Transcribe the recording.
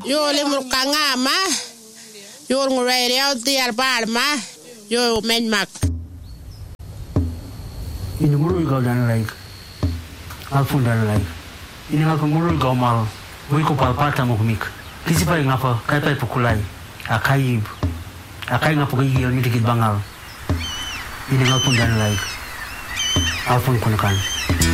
Yo le murkangama. Yo ngurere au tiar palma. Yo menmak. Ini muru igau dan laik. Alpun dan laik. Ini ngapa muru igau mal. Wiko palpata mukmik. Kisi pa ngapa kai pa pukulai. Akai ngapa kai gil mitikit bangal. Ini ngapun dan laik. Alpun kunakan.